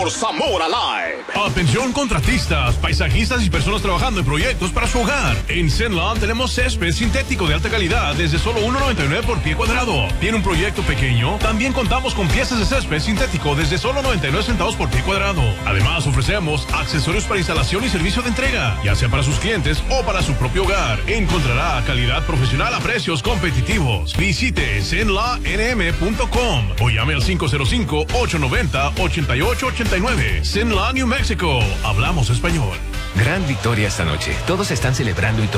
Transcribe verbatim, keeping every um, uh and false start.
por Zamora Live. Atención contratistas, paisajistas y personas trabajando en proyectos para su hogar. En Zenland tenemos césped sintético de alta calidad desde solo uno noventa y nueve por pie cuadrado. ¿Tiene un proyecto pequeño? También contamos con piezas de césped sintético desde solo noventa y nueve centavos por pie cuadrado. Además ofrecemos accesorios para instalación y servicio de entrega, ya sea para sus clientes o para su propio hogar. Encontrará calidad profesional a precios competitivos. Visite zenla n m punto com o llame al cinco cero cinco, ocho nueve cero, ocho ocho ocho nueve. Zenla, New Mexico. Hablamos español. Gran victoria esta noche. Todos están celebrando y